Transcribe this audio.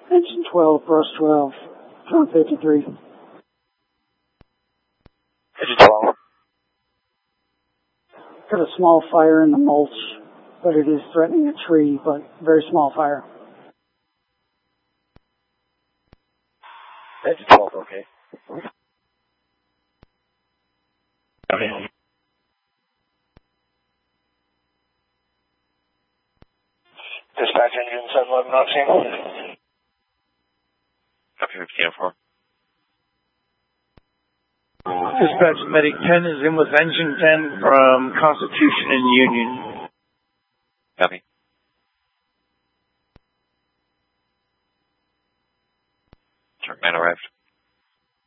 Engine 12, Brush 12, John 53. Engine 12. Got a small fire in the mulch, but it is threatening a tree, but very small fire. Engine 12, okay. Okay. Dispatch engine 711 not seen. Copy 1504. Dispatch Medic 10 is in with Engine 10 from Constitution and Union. Copy.